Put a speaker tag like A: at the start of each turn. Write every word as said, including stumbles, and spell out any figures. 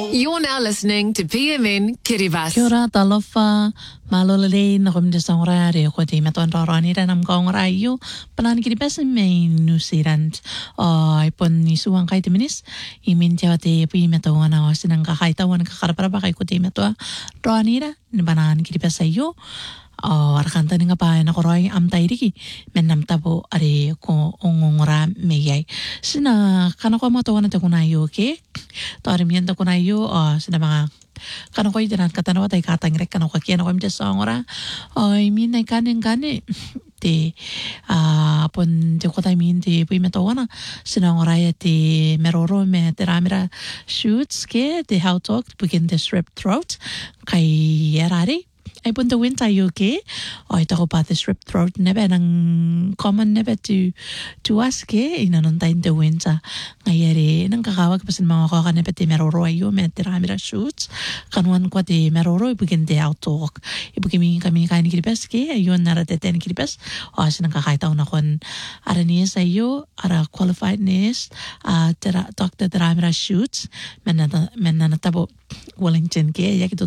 A: You're now listening to P M N Kiribati.
B: Kia ora talofa, malolo le na kom de sangora re ko te meton rorani ra nam kong rayo panan Kiribati me New Zealand. Ai pon ni suang kai te minis I min te te pi meton na sinang ka kai tawan ka karapara ba kai ko te meto rorani ra ni banan Kiribati yo. Oh, arkanta nga pa na koroi am tairiki menam tabo are ko ongongora meyai sina kana ko mato na te kunayo ke to arimiento kunayo oh sina mga kana ko idan katanawa tay katang rek kana ko kiana ko imde songora oi min nay kanen kane te ah pon te ko tay min te pui meto wana sina ngora ya te meroro me te ramira shoots ke te how talk begin the strep throat kai erare I pun the winter you okay? I talk about the strep throat never nang common never to to us ke ina non time the winter ngayari nang kakawag pasin mga kaka never te meroro ayo me te ramira shoots kanuan ko te meroro ibigin te out talk ibigin kami kain Kiribati ke ayo nara te ten Kiribati o asin nang kakaitaw na kon ara niya sa iyo ara qualified nurse uh, Doctor te ramira shoots men na men na natabo Wellington ke yakito